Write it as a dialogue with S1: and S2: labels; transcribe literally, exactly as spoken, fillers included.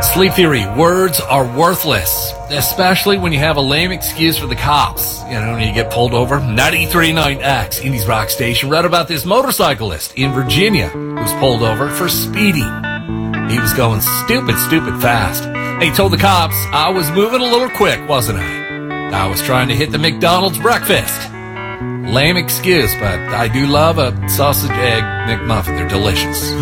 S1: Sleep Theory, words are worthless, especially when you have a lame excuse for the cops. You know, when you get pulled over. ninety-three point nine X, Indies Rock Station, read about this motorcyclist in Virginia who was pulled over for speeding. He was going stupid, stupid fast. And he told the cops, I was moving a little quick, wasn't I? I was trying to hit the McDonald's breakfast. Lame excuse, but I do love a sausage egg McMuffin. They're delicious.